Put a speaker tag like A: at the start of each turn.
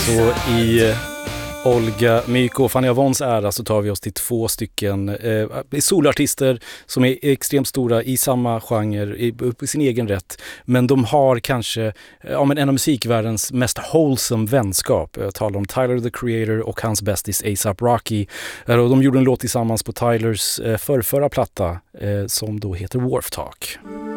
A: Så i Olga Myko och Fanny Avons ära så tar vi oss till två stycken solartister som är extremt stora i samma genre, på sin egen rätt. Men de har kanske en av musikvärldens mest wholesome vänskap. Jag talar om Tyler the Creator och hans bästis A$AP Rocky. De gjorde en låt tillsammans på Tylers förrförra platta som då heter Wharf Talk.